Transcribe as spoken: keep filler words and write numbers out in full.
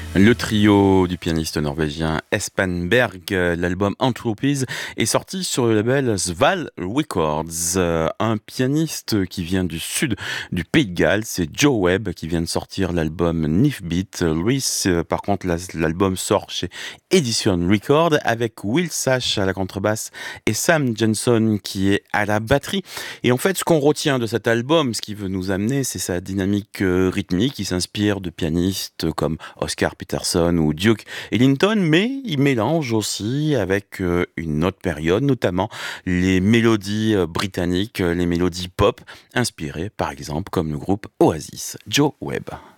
Le trio du pianiste norvégien Espen Berg, euh, l'album Anthropes, est sorti sur le label Sval Records. Euh, Un pianiste qui vient du sud du Pays de Galles, c'est Joe Webb qui vient de sortir l'album Nifbeat. Lui, c'est- par contre, la- l'album sort chez Edition Records avec Will Sash à la contrebasse et Sam Jensen qui est à la batterie. Et en fait, ce qu'on retient de cet album, ce qui veut nous amener, c'est sa dynamique euh, rythmique qui s'inspire de pianistes comme Oscar Peterson ou Duke Ellington, mais il mélange aussi avec euh, une autre période, notamment les mélodies euh, britanniques, euh, les mélodies pop, inspirées par exemple comme le groupe Oasis. Joe Webb.